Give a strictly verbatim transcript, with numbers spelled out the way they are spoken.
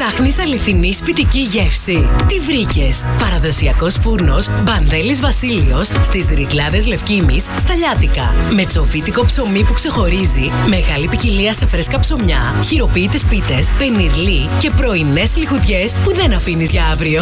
Ψάχνεις αληθινή σπιτική γεύση? Τι βρήκες? Παραδοσιακός φούρνος Μπαντέλης Βασίλειος στις Ρυκλάδες Λευκήμης, στα Λιάτικα. Με τσοβίτικο ψωμί που ξεχωρίζει, μεγάλη ποικιλία σε φρέσκα ψωμιά, χειροποίητες πίτες, πενιρλί και πρωινές λιχουδιές που δεν αφήνεις για αύριο.